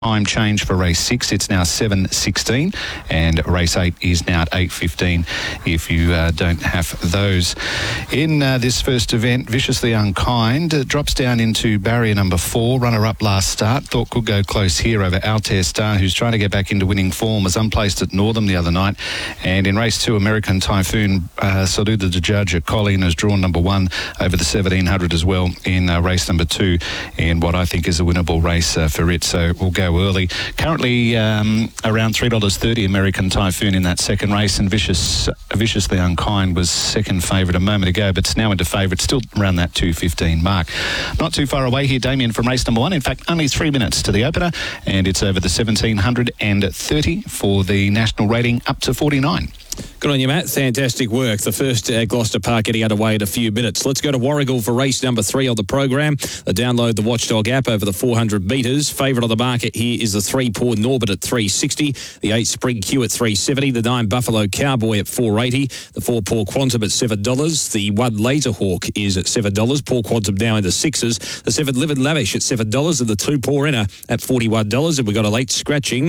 Time change for race 6. It's now 7:16 and race 8 is now at 8:15 if you don't have those. In this first event, Viciously Unkind drops down into barrier number 4, runner-up last start. Thought could go close here over Altair Star, who's trying to get back into winning form, was unplaced at Northam the other night. And in race 2, American Typhoon saluted the judge at Colleen, has drawn number 1 over the 1700 as well in race number 2 in what I think is a winnable race for it. So we'll go early. Currently around $3.30 American Typhoon in that second race, and Viciously Unkind was second favourite a moment ago, but it's now into favourite, still around that 2:15 mark. Not too far away here, Damien, from race number 1. In fact, only 3 minutes to the opener, and it's over the 1730 for the national rating up to 49. Good on you, Matt. Fantastic work. The first Gloucester Park getting underway in a few minutes. Let's go to Warragul for race number 3 on the program. Download the Watchdog app over the 400 metres. Favourite on the market here is the 3 Poor Norbert at $3.60, the 8 Spring Q at $3.70, the 9 Buffalo Cowboy at $4.80, the 4 Poor Quantum at $7, the 1 Laserhawk is at $7, Poor Quantum now in the 6s, the 7 Live and Lavish at $7, and the 2 Poor Inner at $41, and we've got a late scratching.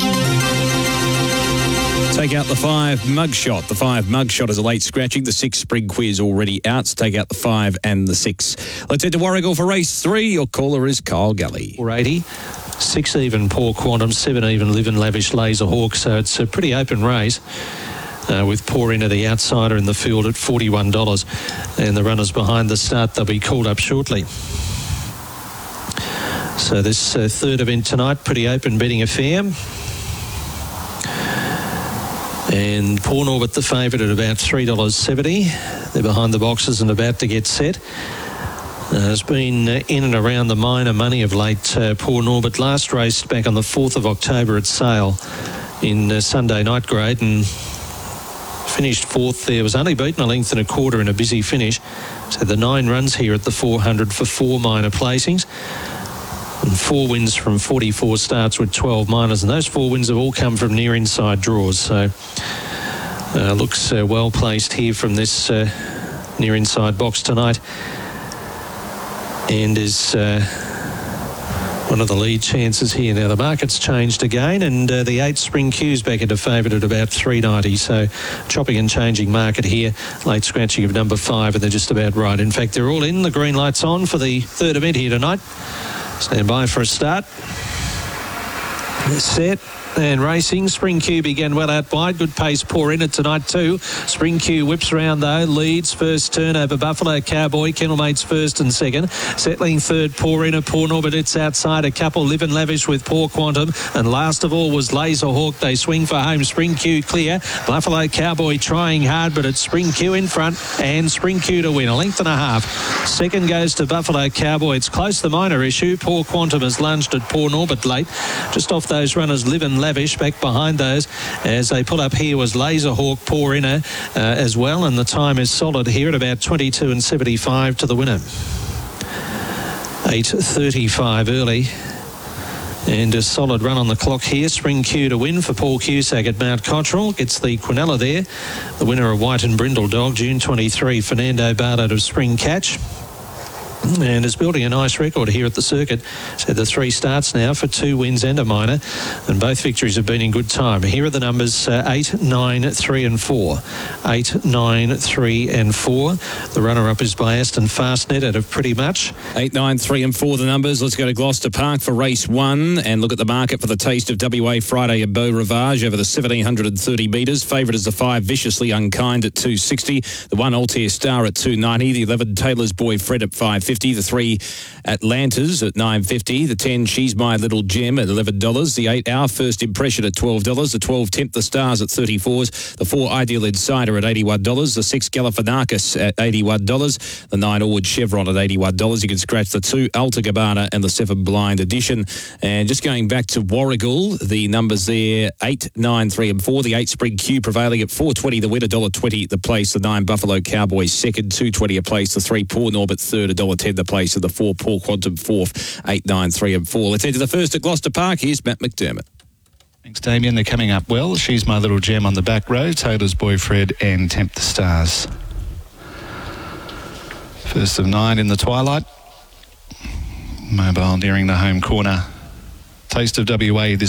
Take out the 5 Mugshot. The 5 Mugshot is a late scratching. The 6 Spring Quiz already out, so take out the 5 and the 6. Let's head to Warragul for race 3. Your caller is Kyle Gully. 480. 6 even Poor Quantum, 7 even Live and Lavish Laserhawk. So it's a pretty open race. With Poor Inner the outsider in the field at $41. And the runners behind the start, they'll be called up shortly. So this third event tonight, pretty open betting affair. And Poor Norbert the favourite at about $3.70. They're behind the boxes and about to get set. Has been in and around the minor money of late. Poor Norbert last raced back on the 4th of October at Sale in Sunday night grade and finished 4th there. Was only beaten a length and a quarter in a busy finish. So the 9 runs here at the 400 for 4 minor placings. And 4 wins from 44 starts with 12 minors, and those 4 wins have all come from near inside draws. So looks well placed here from this near inside box tonight, and is one of the lead chances here. Now the market's changed again, and the 8 Spring Q's back into favourite at about $3.90. So chopping and changing market here. Late scratching of number 5, and they're just about right. In fact, they're all in. The green light's on for the third event here tonight. Stand by for a start. Set and racing. Spring Q began well out wide. Good pace Poor Inner tonight too. Spring Q whips around though. Leads first turn over Buffalo Cowboy. Kennelmates first and second. Settling third Poor Inner. Poor Norbert it's outside. A couple Live and Lavish with Poor Quantum. And last of all was Laserhawk. They swing for home. Spring Q clear. Buffalo Cowboy trying hard, but it's Spring Q in front and Spring Q to win. A length and a half. Second goes to Buffalo Cowboy. It's close the minor issue. Poor Quantum has lunged at Poor Norbert late. Just off those runners Live and Lavish. Back behind those as they pull up here was Laserhawk, Poor Inner as well, and the time is solid here at about 22.75 to the winner. 8:35 early. And a solid run on the clock here. Spring Q to win for Paul Cusack at Mount Cottrell. Gets the Quinella there. The winner of White and Brindle Dog, June 23, Fernando Barnett of Spring Catch. And is building a nice record here at the circuit. So the 3 starts now for 2 wins and a minor, and both victories have been in good time. Here are the numbers 8, 9, 3 and 4. 8, 9, 3 and 4. The runner-up is by Aston Fastnet out of Pretty Much. 8, 9, 3 and 4 the numbers. Let's go to Gloucester Park for race 1 and look at the market for the Taste of WA Friday at Beau Rivage over the 1730 metres. Favourite is the 5 Viciously Unkind at $2.60, the 1 Altair Star at $2.90, the 11 Taylor's Boy Fred at $5.50, the 3 Atlantas at $9.50, the 10 She's My Little Gem at $11, the 8 Our First Impression at $12, the 12 Tempt the Stars at $34, the 4 Ideal Insider at $81, the 6 Galifianakis at $81, the 9 Orwood Chevron at $81. You can scratch the 2 Alta Gabbana and the 7 Blind Edition. And just going back to Warragul, the numbers there 8, 9, 3 and 4, the 8 Spring Q prevailing at $4.20, the winner $1.20 the place, the 9 Buffalo Cowboys second, $2.20 a place, the 3 Poor Norbert third, $1.10 the place, of the 4 Poor Quantum fourth, 8, 9, 3 and 4. Let's head to the first at Gloucester Park. Here's Matt McDermott. Thanks, Damien. They're coming up well. She's My Little Gem on the back row, Taylor's Boy Fred and Tempt the Stars. First of 9 in the twilight. Mobile nearing the home corner. Taste of WA this